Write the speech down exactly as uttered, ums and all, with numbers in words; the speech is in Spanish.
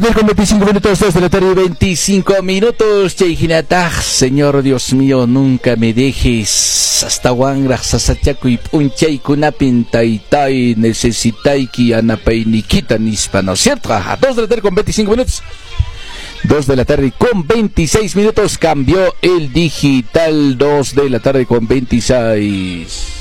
la tarde con veinticinco minutos, dos de la tarde veinticinco minutos. Chayjinataj, Señor Dios mío, nunca me dejes. Hasta Wangra, Sasachaku y Punchay Kunapin Taitai, necesitaiki Anapainikita Nispa, ¿no es cierto? A dos de la tarde con veinticinco minutos. dos de la tarde con veintiséis minutos, cambió el digital. dos de la tarde con veintiséis.